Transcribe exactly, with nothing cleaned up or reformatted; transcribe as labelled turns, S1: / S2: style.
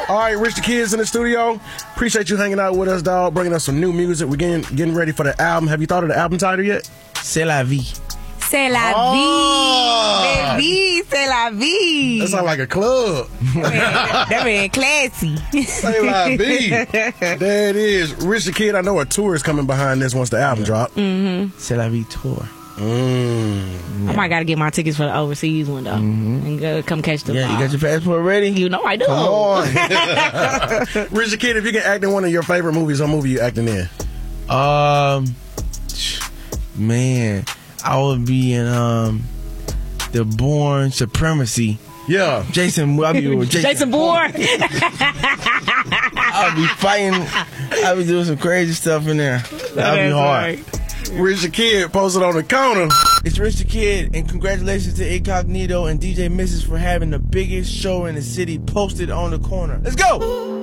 S1: All right, Rich the Kid's in the studio. Appreciate you hanging out with us, dog. Bringing us some new music. We're getting getting ready for the album. Have you thought of the album title yet?
S2: C'est la vie.
S3: C'est la
S1: Oh.
S3: vie, baby. C'est la vie.
S1: That sounds like a club.
S3: That man classy.
S1: Say la vie. There it is. Rich the Kid, I know a tour is coming behind this once the album drop.
S3: Mm-hmm.
S2: C'est la vie tour.
S1: Mm.
S3: I might gotta get my tickets for the overseas one though, mm-hmm. and go come catch the.
S2: Yeah,
S3: vibe.
S2: you got your passport ready?
S3: You know I do.
S2: Come on.
S1: Rich the Kid, if you can act in one of your favorite movies, what movie you acting in?
S2: Um, man, I would be in um, the Bourne Supremacy.
S1: Yeah,
S2: Jason. I'll be with Jason,
S3: Jason Bourne.
S2: I'll be fighting. I'll be doing some crazy stuff in there. That'll be hard.
S3: Right.
S1: Rich the Kid posted on the counter.
S2: It's Rich the Kid, and congratulations to Incognito and D J Missus for having the biggest show in the city posted on the corner. Let's go!